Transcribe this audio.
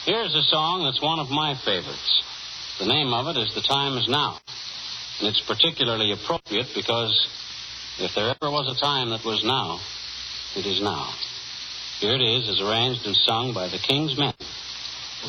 Here's a song that's one of my favorites. The name of it is The Time Is Now. And it's particularly appropriate because if there ever was a time that was now, it is now. Here it is, as arranged and sung by the King's Men.